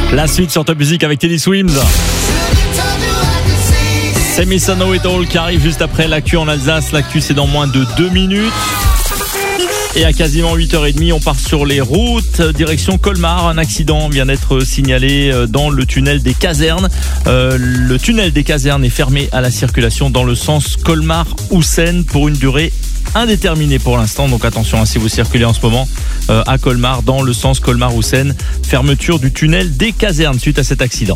La suite sur Top Music avec Teddy Swims. C'est Miss I Know It All qui arrive juste après l'actu en Alsace. L'actu, c'est dans moins de 2 minutes. Et à quasiment 8h30, on part sur les routes, direction Colmar. Un accident vient d'être signalé dans le tunnel des casernes. Le tunnel des casernes est fermé à la circulation dans le sens Colmar-Houssen pour une durée indéterminée pour l'instant. Donc attention, si vous circulez en ce moment à Colmar, dans le sens Colmar-Houssen, fermeture du tunnel des casernes suite à cet accident.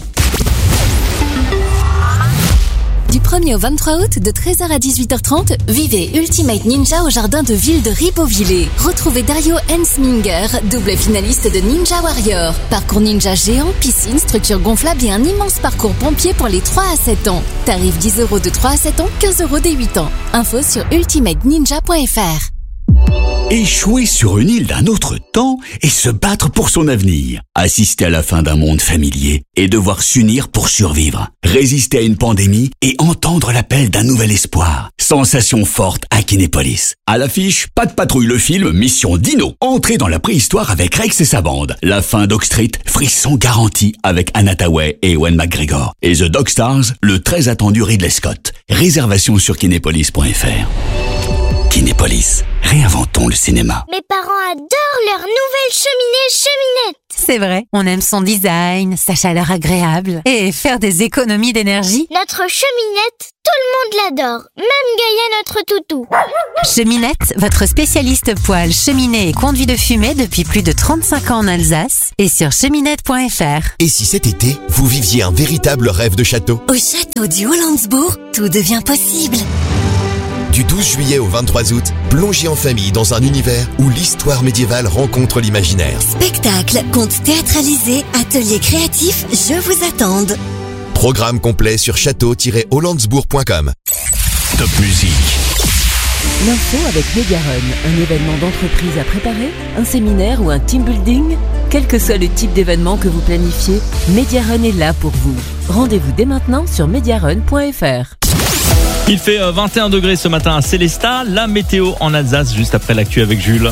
Du 1er au 23 août, de 13h à 18h30, vivez Ultimate Ninja au jardin de ville de Ribeauvillé. Retrouvez Dario Hensminger, double finaliste de Ninja Warrior. Parcours ninja géant, piscine, structure gonflable et un immense parcours pompier pour les 3 à 7 ans. Tarif 10 € de 3 à 7 ans, 15 € des 8 ans. Info sur ultimateninja.fr. Échouer sur une île d'un autre temps et se battre pour son avenir. Assister à la fin d'un monde familier et devoir s'unir pour survivre. Résister à une pandémie et entendre l'appel d'un nouvel espoir. Sensation forte à Kinépolis. À l'affiche, Pas de patrouille, le film Mission Dino. Entrez dans la préhistoire avec Rex et sa bande. La fin Dog Street, frisson garanti avec Anna Hathaway et Ewan McGregor. Et The Dog Stars, le très attendu Ridley Scott. Réservation sur kinépolis.fr. Kinépolis, réinventons le cinéma. Mes parents adorent leur nouvelle cheminette. C'est vrai, on aime son design, sa chaleur agréable et faire des économies d'énergie. Notre cheminette, tout le monde l'adore, même Gaïa, notre toutou. Cheminette, votre spécialiste poêle, cheminée et conduit de fumée depuis plus de 35 ans en Alsace et sur cheminette.fr. Et si cet été, vous viviez un véritable rêve de château? Au château du Hollandsbourg, tout devient possible. Du 12 juillet au 23 août, plongez en famille dans un univers où l'histoire médiévale rencontre l'imaginaire. Spectacle, contes théâtralisés, ateliers créatifs, je vous attends. Programme complet sur château-hollandsbourg.com. Top Music. L'info avec Mediarun, un événement d'entreprise à préparer, un séminaire ou un team building. Quel que soit le type d'événement que vous planifiez, Mediarun est là pour vous. Rendez-vous dès maintenant sur mediarun.fr. Il fait 21 degrés ce matin à Célestat. La météo en Alsace, juste après l'actu avec Jules.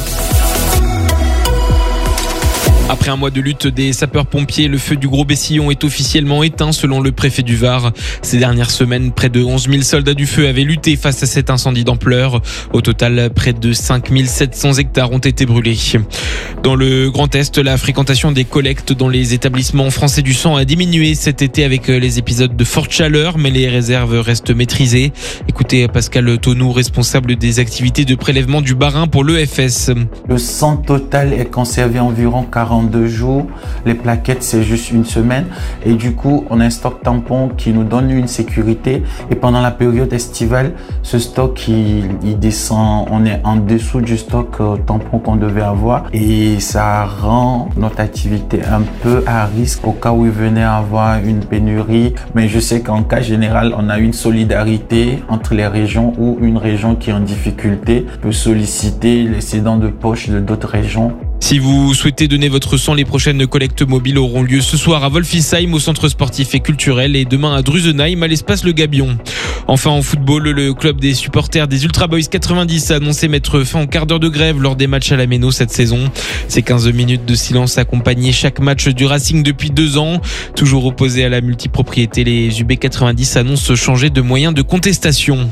Après un mois de lutte des sapeurs-pompiers, le feu du Gros Bessillon est officiellement éteint selon le préfet du Var. Ces dernières semaines, près de 11 000 soldats du feu avaient lutté face à cet incendie d'ampleur. Au total, près de 5 700 hectares ont été brûlés. Dans le Grand Est, la fréquentation des collectes dans les établissements français du sang a diminué cet été avec les épisodes de forte chaleur, mais les réserves restent maîtrisées. Écoutez Pascal Tonou, responsable des activités de prélèvement du Bas-Rhin pour l'EFS. Le sang total est conservé environ 42 jours. Les plaquettes, c'est juste une semaine. Et du coup, on a un stock tampon qui nous donne une sécurité. Et pendant la période estivale, ce stock, il descend. On est en dessous du stock tampon qu'on devait avoir. Et ça rend notre activité un peu à risque au cas où il venait avoir une pénurie. Mais je sais qu'en cas général, on a une solidarité entre les régions où une région qui est en difficulté peut solliciter l'excédent de poche de d'autres régions. Si vous souhaitez donner votre sang, les prochaines collectes mobiles auront lieu ce soir à Wolfisheim au centre sportif et culturel et demain à Drusenheim à l'espace Le Gabion. Enfin en football, le club des supporters des Ultra Boys 90 a annoncé mettre fin au quart d'heure de grève lors des matchs à la Méno cette saison. Ces 15 minutes de silence accompagnaient chaque match du Racing depuis 2 ans. Toujours opposés à la multipropriété, les UB90 annoncent changer de moyen de contestation.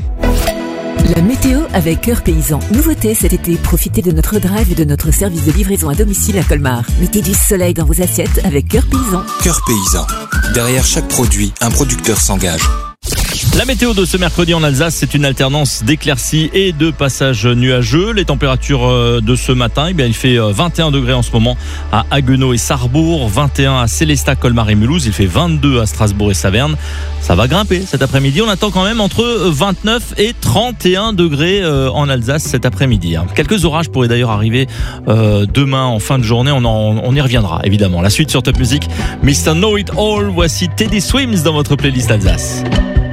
La météo avec Cœur Paysan. Nouveauté cet été, profitez de notre drive et de notre service de livraison à domicile à Colmar. Mettez du soleil dans vos assiettes avec Cœur Paysan. Cœur Paysan. Derrière chaque produit, un producteur s'engage. La météo de ce mercredi en Alsace, c'est une alternance d'éclaircies et de passages nuageux. Les températures de ce matin, il fait 21 degrés en ce moment à Haguenau et Sarrebourg, 21 à Célestat, Colmar et Mulhouse, il fait 22 à Strasbourg et Saverne. Ça va grimper cet après-midi. On attend quand même entre 29 et 31 degrés en Alsace cet après-midi. Quelques orages pourraient d'ailleurs arriver demain en fin de journée. On y reviendra évidemment. La suite sur Top Music, Miss I Know It All. Voici Teddy Swims dans votre playlist Alsace.